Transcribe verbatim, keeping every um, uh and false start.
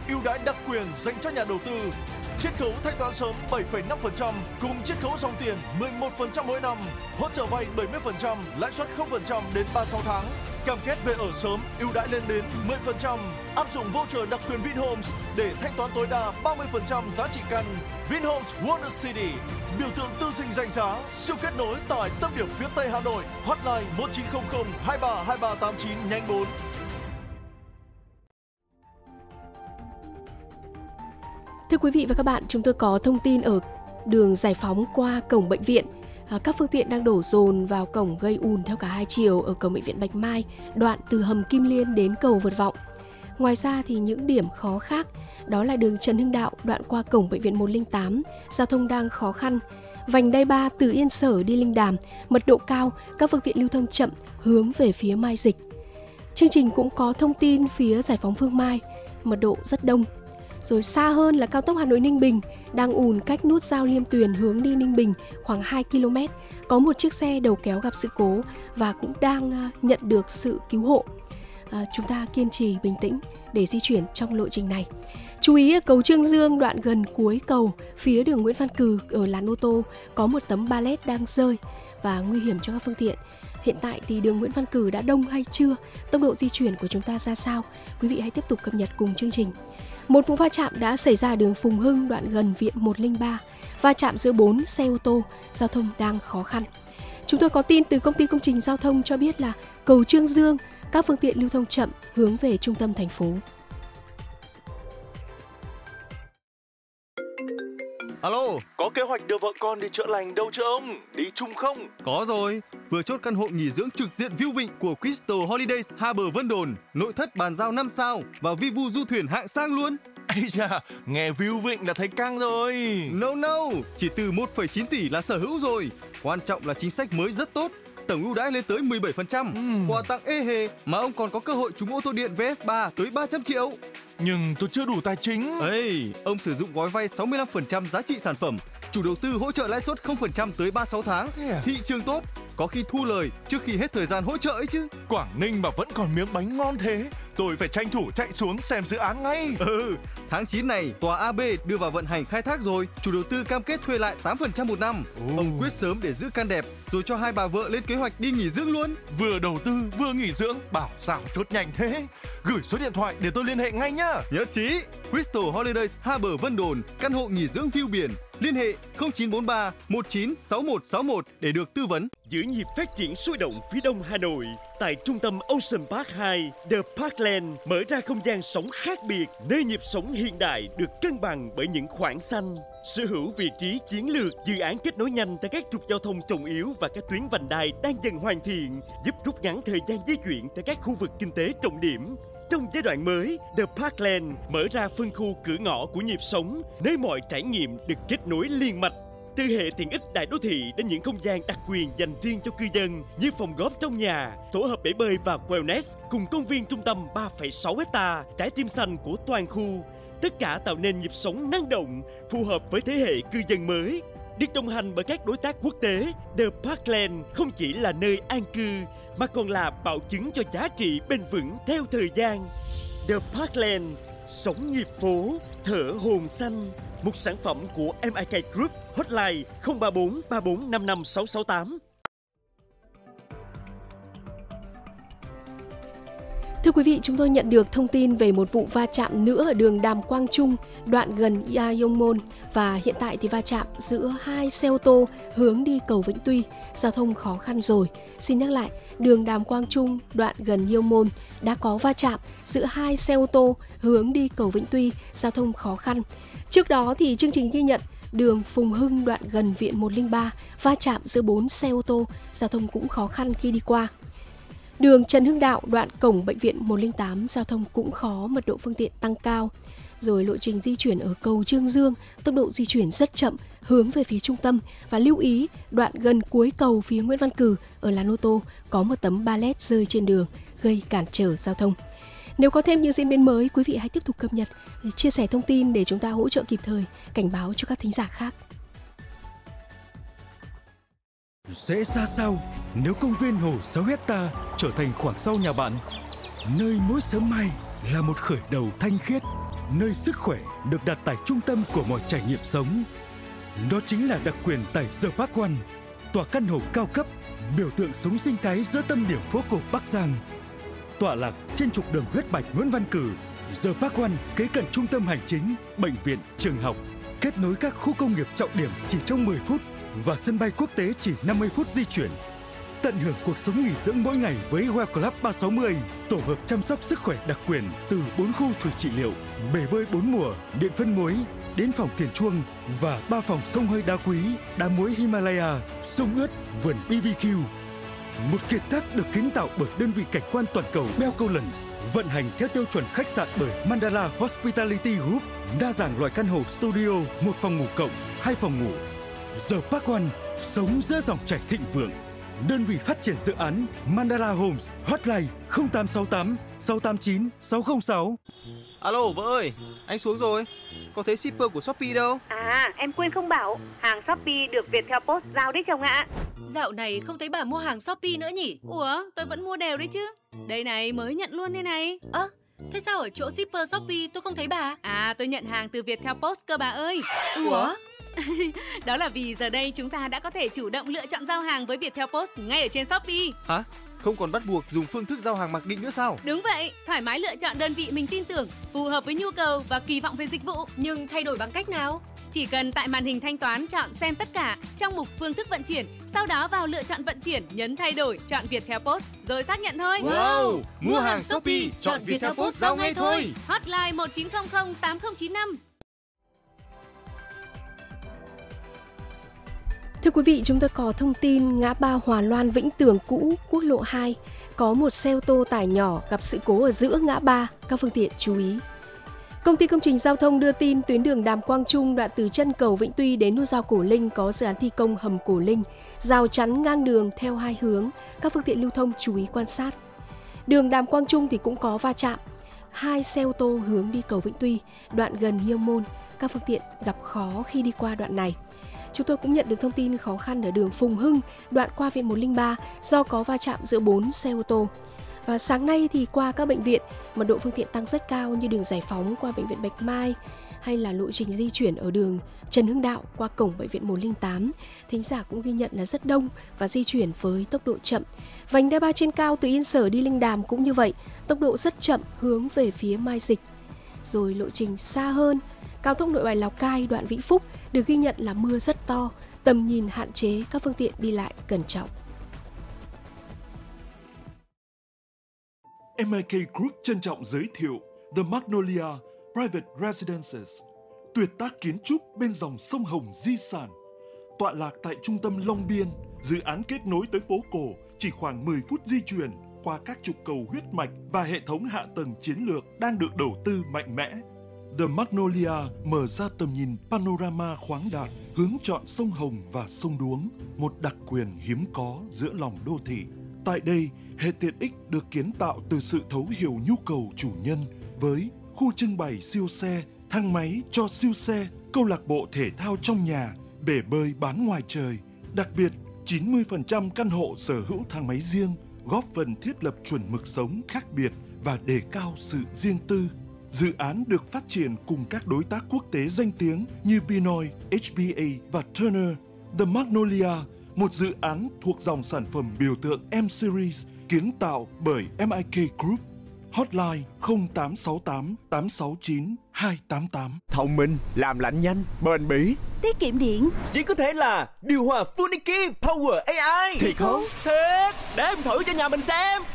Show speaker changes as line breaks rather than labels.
ưu đãi đặc quyền dành cho nhà đầu tư. Chiết khấu thanh toán sớm bảy phẩy năm phần trăm cùng chiết khấu dòng tiền mười một phần trăm mỗi năm. Hỗ trợ vay bảy mươi phần trăm, lãi suất không phần trăm đến ba mươi sáu tháng. Cam kết về ở sớm, ưu đãi lên đến mười phần trăm. Áp dụng voucher đặc quyền Vinhomes để thanh toán tối đa ba mươi phần trăm giá trị căn. Vinhomes Wonder City, biểu tượng tư sinh danh giá, siêu kết nối tại tâm điểm phía Tây Hà Nội. Hotline một chín không không hai ba hai ba tám chín nhánh bốn.
Thưa quý vị và các bạn, chúng tôi có thông tin ở đường Giải Phóng qua cổng bệnh viện. À, các phương tiện đang đổ dồn vào cổng gây ùn theo cả hai chiều ở cổng bệnh viện Bạch Mai, đoạn từ hầm Kim Liên đến cầu Vượt Vọng. Ngoài ra thì những điểm khó khác, đó là đường Trần Hưng Đạo đoạn qua cổng bệnh viện một không tám, giao thông đang khó khăn. Vành đai ba từ Yên Sở đi Linh Đàm, mật độ cao, các phương tiện lưu thông chậm hướng về phía Mai Dịch. Chương trình cũng có thông tin phía Giải Phóng Phương Mai, mật độ rất đông. Rồi xa hơn là cao tốc Hà Nội Ninh Bình đang ùn cách nút giao Liêm Tuyền hướng đi Ninh Bình khoảng hai ki lô mét. Có một chiếc xe đầu kéo gặp sự cố và cũng đang nhận được sự cứu hộ. À, chúng ta kiên trì bình tĩnh để di chuyển trong lộ trình này. Chú ý ở cầu Trương Dương đoạn gần cuối cầu phía đường Nguyễn Văn Cừ ở làn ô tô có một tấm ba led đang rơi và nguy hiểm cho các phương tiện. Hiện tại thì đường Nguyễn Văn Cừ đã đông hay chưa? Tốc độ di chuyển của chúng ta ra sao? Quý vị hãy tiếp tục cập nhật cùng chương trình. Một vụ va chạm đã xảy ra đường Phùng Hưng đoạn gần Viện một không ba, va chạm giữa bốn xe ô tô, giao thông đang khó khăn. Chúng tôi có tin từ công ty công trình giao thông cho biết là cầu Trương Dương, các phương tiện lưu thông chậm hướng về trung tâm thành phố.
Alo, có kế hoạch đưa vợ con đi chữa lành đâu chưa ông? Đi chung không?
Có rồi, vừa chốt căn hộ nghỉ dưỡng trực diện view vịnh của Crystal Holidays Harbour Vân Đồn, nội thất bàn giao năm sao và vi vu du thuyền hạng sang luôn.
Ây da, nghe view vịnh là thấy căng rồi.
No no, chỉ từ một phẩy chín tỷ là sở hữu rồi. Quan trọng là chính sách mới rất tốt. Tổng ưu đãi lên tới mười bảy phần trăm, uhm. quà tặng ê hề mà ông còn có cơ hội trúng ô tô điện vê ép ba tới ba trăm triệu.
Nhưng tôi chưa đủ tài chính.
Ê, ông sử dụng gói vay sáu mươi lăm phần trăm giá trị sản phẩm, chủ đầu tư hỗ trợ lãi suất không phần trăm tới ba mươi sáu tháng.
À?
Thị trường tốt, có khi thu lời trước khi hết thời gian hỗ trợ ấy chứ.
Quảng Ninh mà vẫn còn miếng bánh ngon thế, tôi phải tranh thủ chạy xuống xem dự án ngay.
Ừ, tháng chín này tòa a bê đưa vào vận hành khai thác rồi, chủ đầu tư cam kết thuê lại tám phần trăm một năm. Ừ. Ông quyết sớm để giữ căn đẹp, rồi cho hai bà vợ lên kế hoạch đi nghỉ dưỡng luôn.
Vừa đầu tư vừa nghỉ dưỡng, bảo sao chốt nhanh thế. Gửi số điện thoại để tôi liên hệ ngay nhá.
Nhất trí. Crystal Holidays Harbour Vân Đồn, căn hộ nghỉ dưỡng view biển. Liên hệ không chín bốn ba một chín sáu một sáu một để được tư vấn.
Giữ nhịp phát triển sôi động phía đông Hà Nội, tại trung tâm Ocean Park hai, The Parkland mở ra không gian sống khác biệt, nơi nhịp sống hiện đại được cân bằng bởi những khoảng xanh. Sở hữu vị trí chiến lược, dự án kết nối nhanh tại các trục giao thông trọng yếu và các tuyến vành đai đang dần hoàn thiện, giúp rút ngắn thời gian di chuyển tại các khu vực kinh tế trọng điểm. Trong giai đoạn mới, The Parkland mở ra phân khu cửa ngõ của nhịp sống, nơi mọi trải nghiệm được kết nối liên mạch. Từ hệ tiện ích đại đô thị đến những không gian đặc quyền dành riêng cho cư dân như phòng góp trong nhà, tổ hợp bể bơi và wellness cùng công viên trung tâm ba phẩy sáu héc-ta, trái tim xanh của toàn khu. Tất cả tạo nên nhịp sống năng động, phù hợp với thế hệ cư dân mới. Được đồng hành bởi các đối tác quốc tế, The Parkland không chỉ là nơi an cư mà còn là bảo chứng cho giá trị bền vững theo thời gian. The Parkland, sống nhịp phố, thở hồn xanh. Một sản phẩm của em i ca Group, hotline không ba bốn ba bốn năm năm sáu sáu tám.
Thưa quý vị, chúng tôi nhận được thông tin về một vụ va chạm nữa ở đường Đàm Quang Trung, đoạn gần Yaongmon, và hiện tại thì va chạm giữa hai xe ô tô hướng đi cầu Vĩnh Tuy, giao thông khó khăn rồi. Xin nhắc lại, đường Đàm Quang Trung, đoạn gần Yaongmon đã có va chạm giữa hai xe ô tô hướng đi cầu Vĩnh Tuy, giao thông khó khăn. Trước đó thì chương trình ghi nhận đường Phùng Hưng đoạn gần Viện một không ba va chạm giữa bốn xe ô tô, giao thông cũng khó khăn khi đi qua. Đường Trần Hưng Đạo đoạn cổng bệnh viện một không tám, giao thông cũng khó, mật độ phương tiện tăng cao. Rồi lộ trình di chuyển ở cầu Trương Dương, tốc độ di chuyển rất chậm hướng về phía trung tâm. Và lưu ý, đoạn gần cuối cầu phía Nguyễn Văn Cừ ở làn ô tô có một tấm ba led rơi trên đường gây cản trở giao thông. Nếu có thêm những diễn biến mới, quý vị hãy tiếp tục cập nhật, chia sẻ thông tin để chúng ta hỗ trợ kịp thời, cảnh báo cho các thính giả khác.
Sẽ ra sao nếu công viên hồ sáu héc-ta trở thành khoảng sau nhà bạn, nơi mỗi sớm mai là một khởi đầu thanh khiết, nơi sức khỏe được đặt tại trung tâm của mọi trải nghiệm sống. Đó chính là đặc quyền tại The Park One, tòa căn hộ cao cấp, biểu tượng sống sinh thái giữa tâm điểm phố cổ Bắc Giang. Tọa lạc trên trục đường huyết mạch Nguyễn Văn Cử, The Park One kế cận trung tâm hành chính, bệnh viện, trường học, kết nối các khu công nghiệp trọng điểm chỉ trong mười phút và sân bay quốc tế chỉ năm mươi phút di chuyển. Tận hưởng cuộc sống nghỉ dưỡng mỗi ngày với Well Club ba sáu mươi, tổ hợp chăm sóc sức khỏe đặc quyền từ bốn khu thủy trị liệu, bể bơi bốn mùa, điện phân muối, đến phòng thiền chuông và ba phòng xông hơi đá quý, đá muối Himalaya, sông ướt, vườn bê bê quy. Một kiệt tác được kiến tạo bởi đơn vị cảnh quan toàn cầu Belcollins, vận hành theo tiêu chuẩn khách sạn bởi Mandala Hospitality Group, đa dạng loại căn hộ studio, một phòng ngủ cộng, hai phòng ngủ. The Park One, sống giữa dòng chảy thịnh vượng. Đơn vị phát triển dự án Mandala Homes, hotline không tám sáu tám sáu tám chín sáu không sáu.
Alo vợ ơi, anh xuống rồi. Có thấy shipper của Shopee đâu?
À, em quên không bảo, hàng Shopee được Viettel Post giao đấy chồng ạ.
Dạo này không thấy bà mua hàng Shopee nữa nhỉ?
Ủa, tôi vẫn mua đều đấy chứ. Đây này, mới nhận luôn đây này.
Ơ, à, thế sao ở chỗ shipper Shopee tôi không thấy bà?
À, tôi nhận hàng từ Viettel Post cơ bà ơi.
Ủa?
Đó là vì giờ đây chúng ta đã có thể chủ động lựa chọn giao hàng với Viettel Post ngay ở trên Shopee.
Hả? Không còn bắt buộc dùng phương thức giao hàng mặc định nữa sao?
Đúng vậy, thoải mái lựa chọn đơn vị mình tin tưởng, phù hợp với nhu cầu và kỳ vọng về dịch vụ.
Nhưng thay đổi bằng cách nào?
Chỉ cần tại màn hình thanh toán chọn xem tất cả trong mục phương thức vận chuyển, sau đó vào lựa chọn vận chuyển, nhấn thay đổi, chọn Viettel Post rồi xác nhận thôi.
Wow, mua hàng Shopee, chọn Viettel Post giao ngay thôi.
Hotline một chín không không tám không chín năm.
Thưa quý vị, chúng tôi có thông tin ngã ba Hòa Loan Vĩnh Tường cũ, quốc lộ hai, có một xe ô tô tải nhỏ gặp sự cố ở giữa ngã ba, các phương tiện chú ý. Công ty công trình giao thông đưa tin tuyến đường Đàm Quang Trung đoạn từ chân cầu Vĩnh Tuy đến nút giao Cổ Linh có dự án thi công hầm Cổ Linh, rào chắn ngang đường theo hai hướng, các phương tiện lưu thông chú ý quan sát. Đường Đàm Quang Trung thì cũng có va chạm, hai xe ô tô hướng đi cầu Vĩnh Tuy, đoạn gần Hiêu Môn, các phương tiện gặp khó khi đi qua đoạn này. Chúng tôi cũng nhận được thông tin khó khăn ở đường Phùng Hưng, đoạn qua viện một không ba do có va chạm giữa bốn xe ô tô. Và sáng nay thì qua các bệnh viện, mật độ phương tiện tăng rất cao như đường Giải Phóng qua bệnh viện Bạch Mai hay là lộ trình di chuyển ở đường Trần Hưng Đạo qua cổng bệnh viện một không tám. Thính giả cũng ghi nhận là rất đông và di chuyển với tốc độ chậm. Vành đai ba trên cao từ Yên Sở đi Linh Đàm cũng như vậy, tốc độ rất chậm hướng về phía Mai Dịch. Rồi lộ trình xa hơn, cao tốc Nội Bài Lào Cai đoạn Vĩnh Phúc được ghi nhận là mưa rất to, tầm nhìn hạn chế, các phương tiện đi lại cẩn trọng.
em i ca Group trân trọng giới thiệu The Magnolia Private Residences, tuyệt tác kiến trúc bên dòng sông Hồng di sản. Tọa lạc tại trung tâm Long Biên, dự án kết nối tới phố cổ chỉ khoảng mười phút di chuyển qua các trục cầu huyết mạch và hệ thống hạ tầng chiến lược đang được đầu tư mạnh mẽ. The Magnolia mở ra tầm nhìn panorama khoáng đạt, hướng chọn sông Hồng và sông Đuống, một đặc quyền hiếm có giữa lòng đô thị. Tại đây, hệ tiện ích được kiến tạo từ sự thấu hiểu nhu cầu chủ nhân với khu trưng bày siêu xe, thang máy cho siêu xe, câu lạc bộ thể thao trong nhà, bể bơi bán ngoài trời. Đặc biệt, chín mươi phần trăm căn hộ sở hữu thang máy riêng, góp phần thiết lập chuẩn mực sống khác biệt và đề cao sự riêng tư. Dự án được phát triển cùng các đối tác quốc tế danh tiếng như Pinoy, hát bê a và Turner. The Magnolia, một dự án thuộc dòng sản phẩm biểu tượng M-Series kiến tạo bởi em i ca Group. Hotline không tám sáu tám tám sáu chín hai tám tám.
Thông minh, làm lạnh nhanh, bền bỉ,
Tiết kiệm điện
chỉ có thể là điều hòa Funiki Power a i.
Thiệt không?
Thiệt, để em thử cho nhà mình xem.